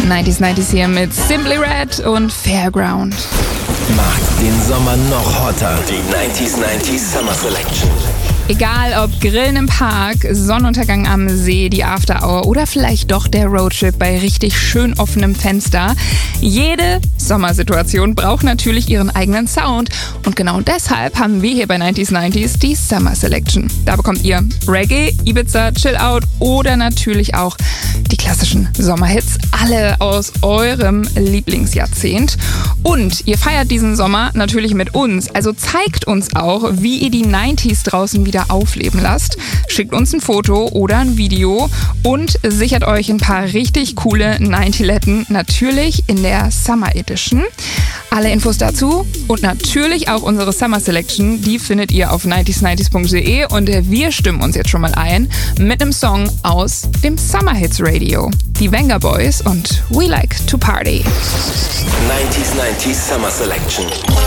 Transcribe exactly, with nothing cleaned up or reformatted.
neunzig neunzig hier mit Simply Red und Fairground. Macht den Sommer noch hotter. Die neunzig neunzig Summer Selection. Egal ob Grillen im Park, Sonnenuntergang am See, die After Hour oder vielleicht doch der Roadtrip bei richtig schön offenem Fenster. Jede Sommersituation braucht natürlich ihren eigenen Sound. Und genau deshalb haben wir hier bei neunzig neunzig die Summer Selection. Da bekommt ihr Reggae, Ibiza, Chill-Out oder natürlich auch die klassischen Sommerhits. Alle aus eurem Lieblingsjahrzehnt. Und ihr feiert diesen Sommer natürlich mit uns. Also zeigt uns auch, wie ihr die neunziger draußen wieder aufleben lasst. Schickt uns ein Foto oder ein Video und sichert euch ein paar richtig coole neunzig-Letten, natürlich in der Summer Edition. Alle Infos dazu und natürlich auch unsere Summer Selection, die findet ihr auf neunzig neunzig punkt de und wir stimmen uns jetzt schon mal ein mit einem Song aus dem Summer Hits Radio. Die Venga Boys und We Like to Party. neunzig neunzig Summer Selection.